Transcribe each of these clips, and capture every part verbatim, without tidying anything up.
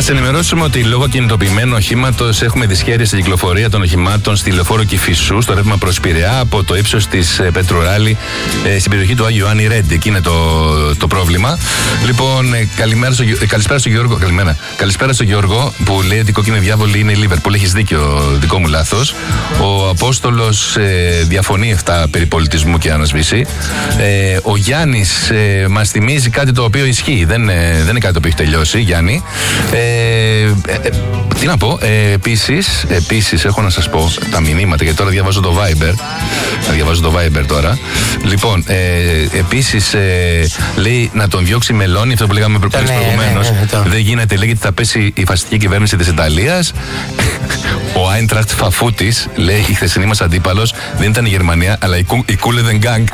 Να σε ενημερώσουμε ότι λόγω κινητοποιημένου οχήματος έχουμε δυσχέρεια στην κυκλοφορία των οχημάτων στη λεωφόρο Κηφισού, στο ρεύμα προς Πειραιά, από το ύψος της Πετρουράλη ε, στην περιοχή του Άγιου Ιωάννη Ρέντι. Εκεί είναι το, το πρόβλημα. Λοιπόν, ε, καλημέρα στο, ε, καλησπέρα στον Γιώργο. Καλημέρα. Καλησπέρα στον Γιώργο που λέει ότι η κόκκινη διάβολη είναι η Λίβερπουλ. Έχεις δίκιο, δικό μου λάθος. Ο Απόστολος ε, διαφωνεί αυτά περί πολιτισμού και ανασβήσει. Ε, ο Γιάννης ε, μας θυμίζει κάτι το οποίο ισχύει. Δεν, ε, δεν είναι κάτι το οποίο έχει τελειώσει, Γιάννη. Ε, ε, ε, τι να πω, ε, επίσης, επίσης έχω να σας πω τα μηνύματα, γιατί τώρα διαβάζω το Viber. Θα διαβάζω το Viber τώρα. Λοιπόν, ε, επίσης ε, λέει να τον διώξει Μελώνη, αυτό που λέγαμε προ- ναι, προηγουμένως. Ναι, ναι, ναι, δεν γίνεται, λέει, γιατί θα πέσει η φασιστική κυβέρνηση της Ιταλίας. Ο Άιντραχτ Φαφούτης λέει: η χθεσινή μας αντίπαλος δεν ήταν η Γερμανία, αλλά η, η Cool and the Gang.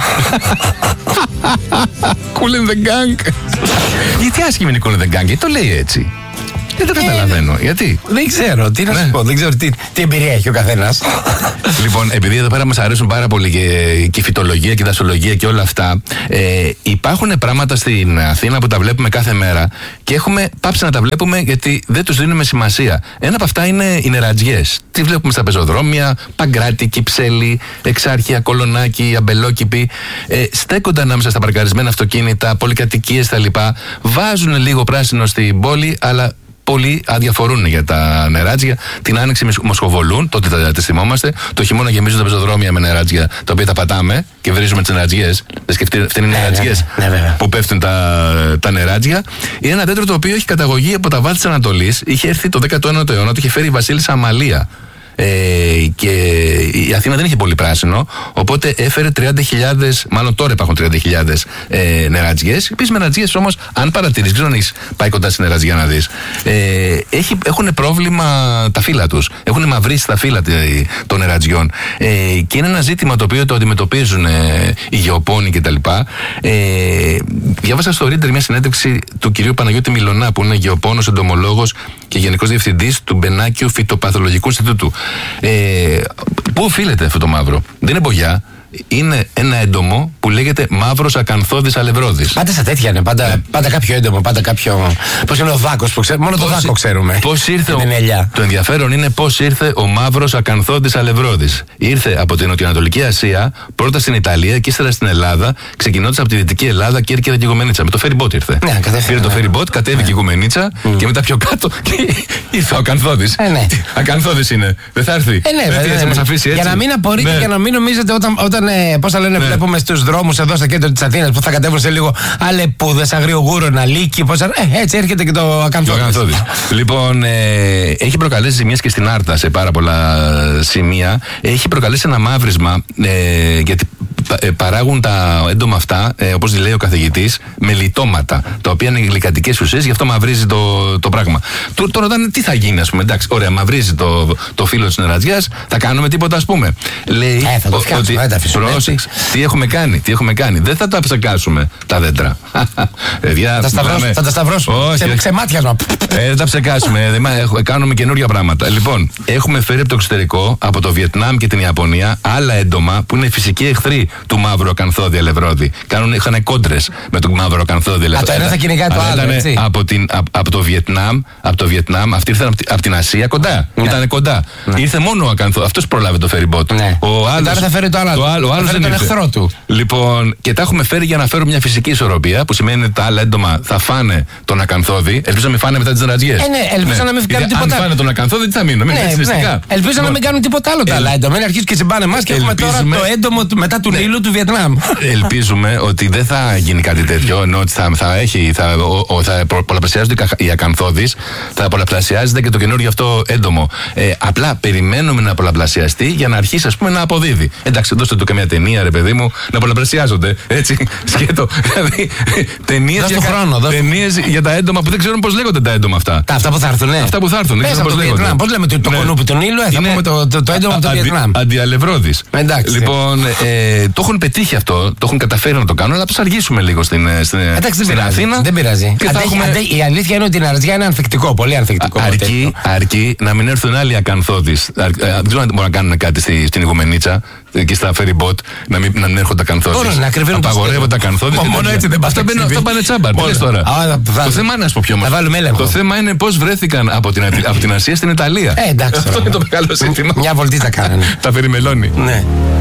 Cool and the Gang. Γιατί άσχημη είναι η Cool and the Gang, γιατί το λέει έτσι? Δεν το καταλαβαίνω. Ε, γιατί? Δεν ξέρω. Τι να ναι. σου πω. Δεν ξέρω τι, τι εμπειρία έχει ο καθένας. Λοιπόν, επειδή εδώ πέρα μας αρέσουν πάρα πολύ και, και η φυτολογία και η δασολογία και όλα αυτά, ε, υπάρχουν πράγματα στην Αθήνα που τα βλέπουμε κάθε μέρα και έχουμε πάψει να τα βλέπουμε γιατί δεν τους δίνουμε σημασία. Ένα από αυτά είναι οι νερατζιές. Τι βλέπουμε στα πεζοδρόμια, Παγκράτη, Κυψέλη, Εξάρχεια, Κολονάκι, Αμπελόκηπη. Ε, στέκονται ανάμεσα στα παρκαρισμένα αυτοκίνητα, πολυκατοικίες κτλ. Βάζουν λίγο πράσινο στην πόλη, αλλά πολλοί αδιαφορούν για τα νεράτζια. Την άνοιξη μοσχοβολούν, τότε τα, τα θυμόμαστε. Το χειμώνα γεμίζουν τα πεζοδρόμια με νεράτζια, τα οποία τα πατάμε και βρίζουμε τις νερατζιές. Δεν σκεφτείτε, αυτές είναι οι νερατζιές ναι, ναι, ναι, που πέφτουν τα, τα νεράτζια. Είναι ένα δέντρο το οποίο έχει καταγωγή από τα βάθη της Ανατολής. Είχε έρθει το δέκατο ένατο αιώνα, το είχε φέρει η Βασίλισσα Αμαλία. Ε, και η Αθήνα δεν είχε πολύ πράσινο, οπότε έφερε τριάντα χιλιάδες, μάλλον τώρα υπάρχουν τριάντα χιλιάδες ε, νερατζιές. Επίσης, νερατζιές όμως, αν παρατηρείς, ξέρω αν έχεις πάει κοντά στην νερατζιά να δεις, ε, έχουν πρόβλημα τα φύλλα τους. Έχουν μαυρίσει τα φύλλα των νερατζιών. Ε, και είναι ένα ζήτημα το οποίο το αντιμετωπίζουν ε, οι γεωπόνοι κτλ. Ε, διάβασα στο Reader μια συνέντευξη του κυρίου Παναγιώτη Μιλωνά, που είναι γεωπόνος, εντομολόγος και γενικός διευθυντής του Μπενάκιου Φυτοπαθολογικού Ινστιτούτου. Ε, πού οφείλεται αυτό το μαύρο? Δεν είναι μπογιά. Είναι ένα έντομο που λέγεται μαύρος ακανθώδης αλευρόδης. Πάντα στα τέτοια είναι. Πάντα, ε. πάντα κάποιο έντομο, πάντα κάποιο. Πώς είναι ο δάκος που ξέρουμε. Μόνο πώς, το δάκο ξέρουμε. Πώς ήρθε ο... Το ενδιαφέρον είναι πώς ήρθε ο μαύρος ακανθώδης αλευρόδης. Ήρθε από την Νοτιοανατολική Ασία, πρώτα στην Ιταλία και ύστερα στην Ελλάδα, ξεκινώντας από τη Δυτική Ελλάδα, Κέρκυρα και Ιγουμενίτσα. Με το ferry boat ήρθε. Ναι, πήρε το ferry boat, κατέβηκε η Ιγουμενίτσα mm. και μετά πιο κάτω ήρθε ο ακανθώδης. Ε, ναι. Ακανθώδης είναι. Δεν θα έρθει. Ε, ναι, δεν θα μας αφήσει έτσι. Για να μην απορείτε και να μην νομίζετε όταν. Ε, πώς θα λένε, ναι. βλέπουμε στους δρόμους εδώ στα κέντρα της Αθήνας που θα κατέβουν σε λίγο αλεπούδες, αγριογούρων, αλίκη. Πώς, ε, έτσι έρχεται και το ακανθώδης. Λοιπόν, ε, έχει προκαλέσει ζημιές και στην Άρτα σε πάρα πολλά σημεία. Έχει προκαλέσει ένα μαύρισμα ε, γιατί ε, παράγουν τα έντομα αυτά, ε, όπως λέει ο καθηγητής, με λιτώματα, τα οποία είναι γλυκαντικές ουσίες, γι' αυτό μαυρίζει το, το πράγμα. Του, το ρωτάνε τι θα γίνει, ας πούμε. Εντάξει, ωραία, μαυρίζει το, το φύλλο της νερατζιάς, θα κάνουμε τίποτα, ας πούμε. Λέει ε, θα το φτιάξουμε, ότι, πρόσεξε, τι έχουμε κάνει, τι έχουμε κάνει. Δεν θα τα ψεκάσουμε τα δέντρα. Παιδιά, θα, σταυρώσουμε, θα τα σταυρώσουμε. Όχι. Ξεμάτιασμα. Ε, δεν τα ψεκάσουμε. Κάνουμε καινούργια πράγματα. Λοιπόν, έχουμε φέρει από το εξωτερικό, από το Βιετνάμ και την Ιαπωνία, άλλα έντομα που είναι φυσικοί εχθροί του μαύρου ακανθώδη αλευρόδη. Κάνουν, είχαν κόντρες με τον μαύρο ακανθώδη αλευρόδη. Α, το ένα θα κυνηγάει το άλλο, έτσι. Από, την, από, από το Βιετνάμ, από το Βιετνάμ, αυτοί ήρθαν από, από την Ασία κοντά. Ναι. Ήταν κοντά. Ναι. Ήρθε μόνο ο ακανθώδη. Αυτός πρόλαβε το ferry boat. Ναι. Ο άλλος θα φέρει το άλλο. Το άλλο, ο άλλος δεν τον εχθρό του. Λοιπόν, και τα έχουμε φέρει για να φέρουν μια φυσική ισορροπία, που σημαίνει ότι τα άλλα έντομα θα φάνε τον ακανθώδη. Ελπίζω να μην φάνε μετά τις νερατζιές. Ε, ναι, ελπίζω ναι. να μην κάνουν τίποτα. Αν φάνε τον ακανθώδη, τι θα μείνουν. Ναι, ναι. Ελπίζω να μην κάνουν τίποτα άλλο τα άλλα έντομα. Μην αρχίσουν και συμπάνε εμάς και έχουμε τώρα το έντομο μετά του Νείλου του Βιετνάμ. Ελπίζουμε ότι δεν θα γίνει κάτι τέτοιο, ενώ ότι θα, θα, έχει, θα, ο, θα πολλαπλασιάζονται οι ακανθώδεις, θα πολλαπλασιάζεται και το καινούργιο αυτό έντομο. Ε, απλά περιμένουμε να πολλαπλασιαστεί για να αρχίσει, ας πούμε, να αποδίδει. Εντάξει, δώστε του καμία ταινία, ρε παιδί μου, να πολλαπλασιάζονται. Έτσι, σκέτο. Δηλαδή, ταινίες για, για τα έντομα που δεν ξέρουν πώς λέγονται τα έντομα αυτά. Τα αυτά που θα έρθουν, ναι. Αυτά που θα έρθουν. Πες από το Βιετνάμ. Πώς λέμε το, το ναι. κονούπι του Νείλου, ε, θα πούμε το, το, το έντομα από το Βιετνάμ. Αντιαλευρόδης. Εντάξει. Λοιπόν, ε, το έχουν πετύχει αυτό, το έχουν καταφέρει να το κάνουν, αλλά θα αργήσουμε λίγο στην, στην, Εντάξει, στην Αθήνα. Δεν πειράζει. Και Αντέχει, έχουμε... αντέ, η αλήθεια είναι ότι η Ναρατζιά είναι ανθεκτικό, πολύ ανθεκτικό. Αρκεί, αρκεί να μην έρθουν άλλοι ακανθώδεις. Δεν ξέρω αν μπορούν να κάνουν κάτι στη, στην Ιγουμενίτσα και στα ferry boat, να μην, να μην έρχονται ακανθώδεις. Μπορούν να κρυβαίνουν. Απαγορεύονται ακανθώδεις. Μόνο έτσι δεν αυτά, αυτά πάνε τσάμπα. Τι λες τώρα. Α, το θέμα είναι, ας πω, πιο όμως. Το θέμα είναι πώς βρέθηκαν από την, από την Ασία στην Ιταλία. Ε, εντάξει. Αυτό είναι το μεγάλο ζήτημα. Μια βολτίτσα κάνανε. Τα περιμελώνει. Ναι.